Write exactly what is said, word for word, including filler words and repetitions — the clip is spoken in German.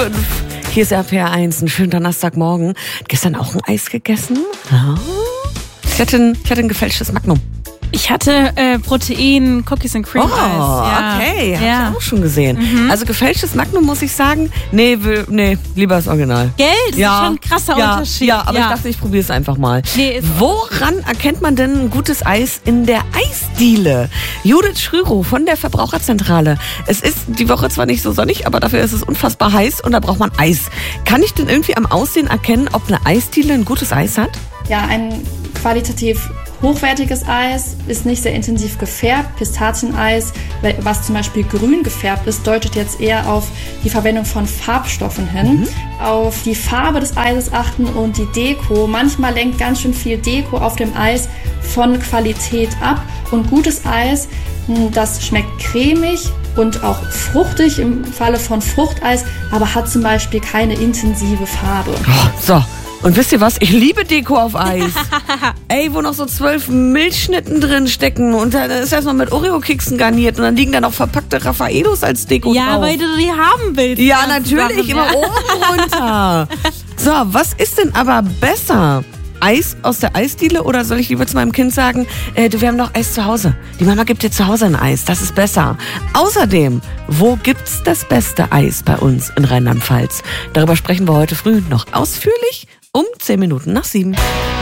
Hier ist R P R eins, einen schönen Donnerstagmorgen. Gestern auch ein Eis gegessen? Ja. Ich hatte ein, ich hatte ein gefälschtes Magnum. Ich hatte äh, Protein, Cookies and Cream Oh, Eis. Ja. okay, hab ja. ich auch schon gesehen. Mhm. Also gefälschtes Magnum, muss ich sagen, nee, will, nee, lieber das Original. Gell? Das ja. ist schon ein krasser ja, Unterschied. Ja, aber ja. ich dachte, ich probiere es einfach mal. Nee, ist Woran erkennt man denn ein gutes Eis in der Eisdiele? Judith Schrürow von der Verbraucherzentrale. Es ist die Woche zwar nicht so sonnig, aber dafür ist es unfassbar heiß und da braucht man Eis. Kann ich denn irgendwie am Aussehen erkennen, ob eine Eisdiele ein gutes Eis hat? Ja, ein qualitativ hochwertiges Eis ist nicht sehr intensiv gefärbt. Pistazieneis, was zum Beispiel grün gefärbt ist, deutet jetzt eher auf die Verwendung von Farbstoffen hin. Mhm. Auf die Farbe des Eises achten und die Deko. Manchmal lenkt ganz schön viel Deko auf dem Eis von Qualität ab. Und gutes Eis, das schmeckt cremig und auch fruchtig im Falle von Fruchteis, aber hat zum Beispiel keine intensive Farbe. Oh, so. Und wisst ihr was? Ich liebe Deko auf Eis. Ey, wo noch so zwölf Milchschnitten drin stecken und dann ist das noch mit Oreo-Keksen garniert und dann liegen da noch verpackte Raffaellos als Deko ja, drauf. weil du die haben willst. Ja, natürlich, Sachen, immer ja. oben runter. So, was ist denn aber besser? Eis aus der Eisdiele oder soll ich lieber zu meinem Kind sagen, äh, du, wir haben noch Eis zu Hause. Die Mama gibt dir zu Hause ein Eis, das ist besser. Außerdem, wo gibt's das beste Eis bei uns in Rheinland-Pfalz? Darüber sprechen wir heute früh noch ausführlich um zehn Minuten nach sieben.